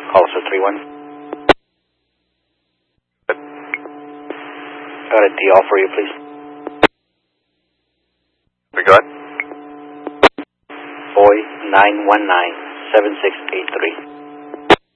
Call us at 31. Got a DL for you, please. We got? Boy 919-7683.